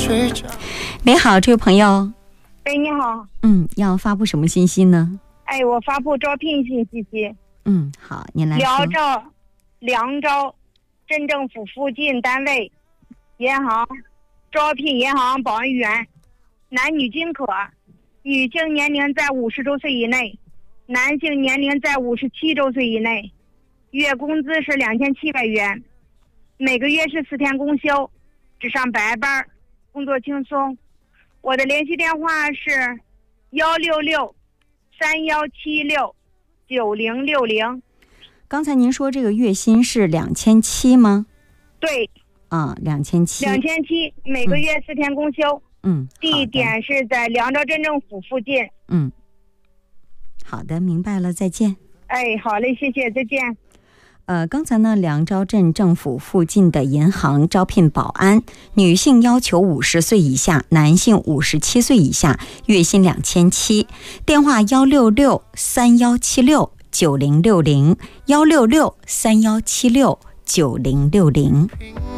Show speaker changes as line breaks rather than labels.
你好，这位朋友。
哎，你好。
要发布什么信息呢？
我发布招聘信息。
好，您来说。
梁招镇政府附近单位银行招聘银行保安员，男女均可，女性年龄在50周岁以内，男性年龄在57周岁以内，月工资是2700元，每个月是4天公休，只上白班，工作轻松。我的联系电话是166-3176-9060。
刚才您说这个月薪是2700吗？
对。
2700。
2700，每个月4天公休。地点是在梁招镇政府附近。
好的，明白了，再见。
好嘞，谢谢，再见。
刚才呢，梁招镇政府附近的银行招聘保安，女性要求50岁以下，男性57岁以下，月薪2700。电话166-3176-9060，166-3176-9060。